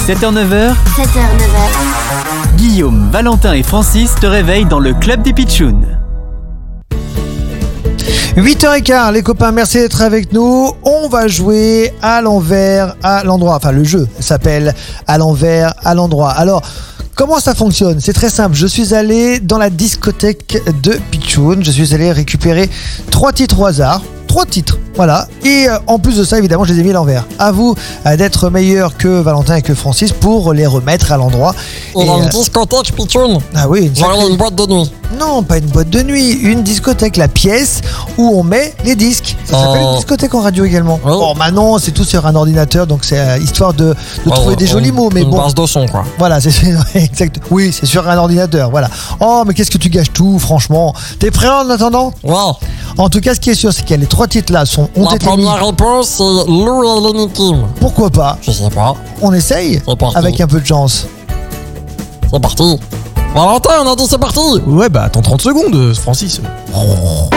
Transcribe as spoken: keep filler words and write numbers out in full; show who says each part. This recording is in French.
Speaker 1: sept heures neuf heures,
Speaker 2: sept heures neuf heures.
Speaker 1: Guillaume, Valentin et Francis te réveillent dans le club des Pitchouns.
Speaker 3: huit heures quinze, les copains, merci d'être avec nous. On va jouer à l'envers, à l'endroit. Enfin, le jeu s'appelle à l'envers, à l'endroit. Alors, comment ça fonctionne ? C'est très simple. Je suis allé dans la discothèque de Pitchoun. Je suis allé récupérer trois titres au hasard. Trois titres, voilà. Et euh, en plus de ça, évidemment, je les ai mis à l'envers. À vous euh, d'être meilleurs que Valentin et que Francis pour les remettre à l'endroit.
Speaker 4: Il
Speaker 3: Et,
Speaker 4: a une
Speaker 3: euh,
Speaker 4: discothèque, Pitchoun.
Speaker 3: Ah oui, une
Speaker 4: Genre
Speaker 3: sacrée-
Speaker 4: une boîte de nuit.
Speaker 3: Non, pas une boîte de nuit, une discothèque, la pièce où on met les disques. Ça s'appelle
Speaker 4: Oh.
Speaker 3: une discothèque en radio également.
Speaker 4: Oui.
Speaker 3: Bon, maintenant, c'est tout sur un ordinateur, donc c'est euh, histoire de, de
Speaker 4: Ouais,
Speaker 3: trouver des
Speaker 4: une-
Speaker 3: jolis mots, mais
Speaker 4: une
Speaker 3: bon.
Speaker 4: base de son, quoi.
Speaker 3: Voilà, c'est exact. Oui, c'est sur un ordinateur, voilà. Oh, mais qu'est-ce que tu gâches tout, franchement. T'es prêt en attendant ?
Speaker 4: Ouais.
Speaker 3: En tout cas, ce qui est sûr, c'est que les trois titres là sont ont
Speaker 4: La
Speaker 3: été mis.
Speaker 4: première réponse, c'est Lou et Lenny Kim.
Speaker 3: Pourquoi pas ?
Speaker 4: Je sais pas.
Speaker 3: On essaye
Speaker 4: C'est parti.
Speaker 3: avec un peu de chance.
Speaker 4: C'est parti. Valentin, on a dit c'est parti.
Speaker 5: Ouais, bah attends trente secondes, Francis.